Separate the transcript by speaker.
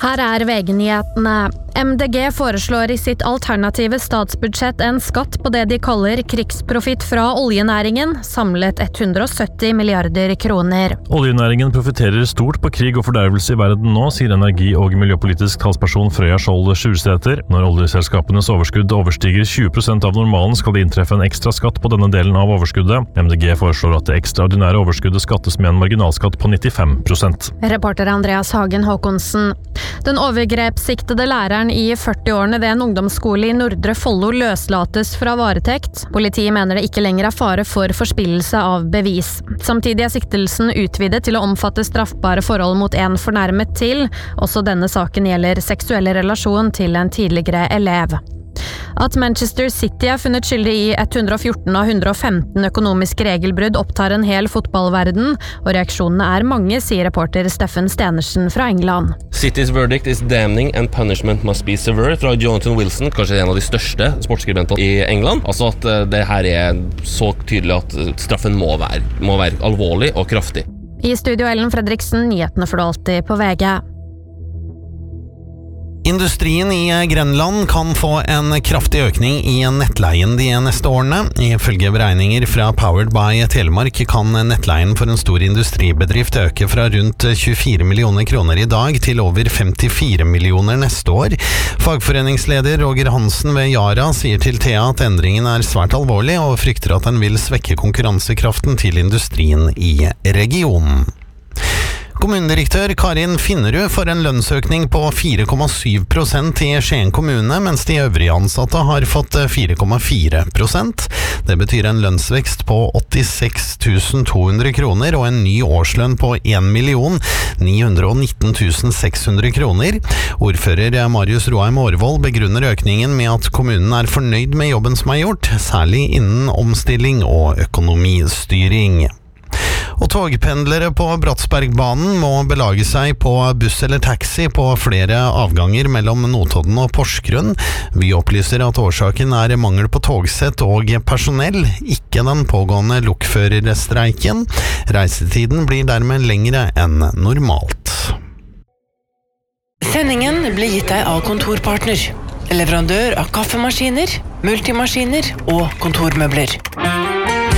Speaker 1: Her VG-nyhetene. MDG foreslår I sitt alternative statsbudsjett en skatt på det de kaller krigsprofitt fra oljenæringen, samlet 170 milliarder kroner.
Speaker 2: Oljenæringen profiterer stort på krig og fordervelse I verden nå, sier energi- og miljøpolitisk talsperson Frøya Skjold Sjursæter. Når oljeselskapenes overskudd overstiger 20% av normalen, skal det inntreffe en ekstra skatt på denne delen av overskuddet. MDG foreslår at det ekstraordinære overskuddet skattes med en marginalskatt på 95%.
Speaker 1: Reporter Andreas Hagen Håkonsen. Den overgrepssiktede læreren I 40-årene ved en ungdomsskole I Nordre Follo løslates fra varetekt. Politiet mener det ikke lenger fare for forspillelse av bevis. Samtidig siktelsen utvidet til å omfatte straffbare forhold mot en fornærmet til. Også denne saken gjelder seksuelle relasjon til en tidligere elev. At Manchester City funnet skyldig I 114 av 115 økonomiske regelbrudd opptar en hel fotballverden, og reaksjonene mange, sier reporter Steffen Stenersen fra England.
Speaker 3: City's verdict is damning and punishment must be severe, fra Jonathan Wilson, kanskje en av de største sportsskribentene I England. Altså at det her så tydelig at straffen må være alvorlig og kraftig.
Speaker 1: I studio Ellen Fredriksen, nyhetene får du alltid på VG.
Speaker 4: Industrien I Grenland kan få en kraftig økning I nettleien de neste årene. Ifølge beregninger fra Powered by Telemark kan nettleien for en stor industribedrift øke fra rundt 24 millioner kroner I dag til over 54 millioner neste år. Fagforeningsleder Roger Hansen ved Yara sier til Thea at endringen svært alvorlig og frykter at den vil svekke konkurransekraften til industrien I regionen. Kommunedirektør Karin Finnerud får en lønnsøkning på 4,7% I Skien kommune, mens de øvrige ansatte har fått 4,4%. Det betyr en lønnsvekst på 86 200 kroner og en ny årslønn på 1 919 600 kroner. Ordfører Marius Roheim Aarvold begrunner økningen med at kommunen fornøyd med jobben som gjort, særlig innen omstilling og økonomistyring. Og togpendlere på Bratsbergbanen må belage seg på buss eller taxi på flere avganger mellom Notodden og Porsgrunn. Vi opplyser at årsaken mangel på togsett og personell, ikke den pågående lokførerstreiken. Reisetiden blir dermed lengre enn normalt.
Speaker 5: Sendingen blir gitt deg av Kontorpartner, leverandør av kaffemaskiner, multimaskiner og kontormøbler.